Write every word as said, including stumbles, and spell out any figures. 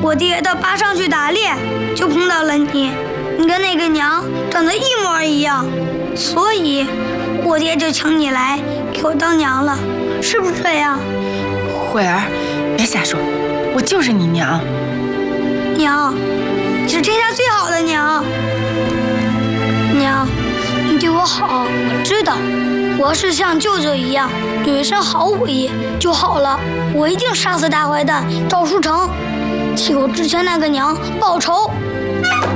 我爹他爬上去打猎，就碰到了你，你跟那个娘长得一模一样，所以我爹就请你来给我当娘了，是不是这样？ 慧儿，别瞎说，我就是你娘。 娘，你是天下最好的娘。娘，你对我好，我知道。我要是像舅舅一样有一身好武艺就好了，我一定杀死大坏蛋赵书成，替我之前那个娘报仇。